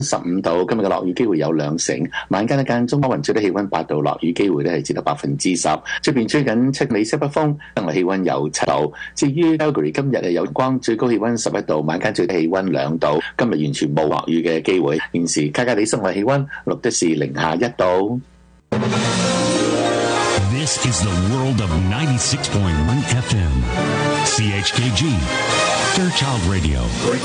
15度，今日嘅落雨機會有2成，晚間間中多雲，最低氣溫8度，落雨機會咧係至到10%。出邊吹緊7美西北風，今日氣溫有7度。至於 Calgary 今日係有光，最高氣溫11度，晚間最低氣溫2度。今日完全冇落雨嘅機會。現時卡加里室外氣溫錄得是零下1度。 This is the world of 96.1 FM. CHKG, Fairchild Radio.